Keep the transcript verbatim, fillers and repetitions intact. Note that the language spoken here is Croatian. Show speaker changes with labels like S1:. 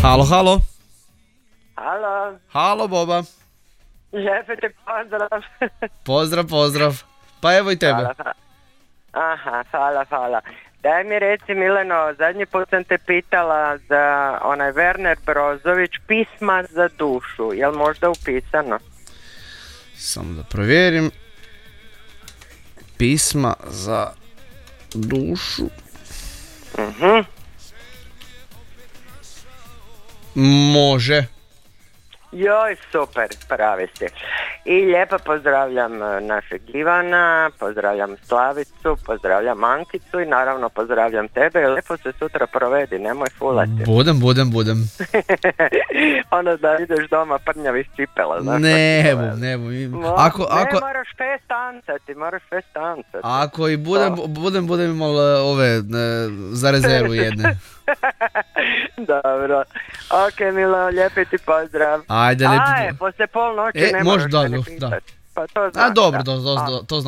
S1: Halo, halo.
S2: Halo.
S1: Halo, Boba.
S2: Lijepo te pozdrav.
S1: Pozdrav, pozdrav. Pa evo i tebe.
S2: Hvala, hvala. Aha, hvala, hvala. Daj mi reci, Mileno, zadnji put sam te pitala za onaj Werner Brozović, pisma za dušu. Jel možda upisano?
S1: Samo da provjerim. Pisma za dušu.
S2: Mhm.
S1: Može.
S2: Joj, super, pravi si. I lijepo pozdravljam našeg Ivana, pozdravljam Slavicu, pozdravljam Ankicu i naravno pozdravljam tebe. Lijepo se sutra provedi, nemoj fulati.
S1: Budem, budem, budem.
S2: Ono da ideš doma prnjav iz cipela, znaš?
S1: Ne bum, ne bum. Ako, ako,
S2: ne, moraš fest tancati, moraš fest tancati.
S1: ako i budem, budem, budem imao ove za rezervu jedne.
S2: Dobro. Ok, Milo, lijepi ti pozdrav.
S1: Ajde, lijepi
S2: pozdrav. Aj, poslije pol noći
S1: e,
S2: ne
S1: može,
S2: moraš
S1: da,
S2: mene
S1: da,
S2: pitati.
S1: Da.
S2: Pa to znaš,
S1: A dobro,
S2: da.
S1: to, to, to, to znam.